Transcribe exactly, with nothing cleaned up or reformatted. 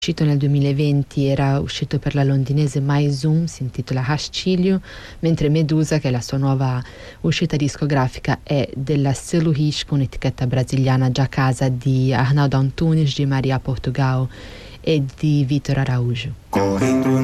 Uscito nel duemilaventi, era uscito per la londinese My Zoom, si intitola Hascilio, mentre Medusa, che è la sua nuova uscita discografica, è della Seluhish con etichetta brasiliana già a casa di Arnaldo Antunes, di Maria Portugal e di Vitor Araújo.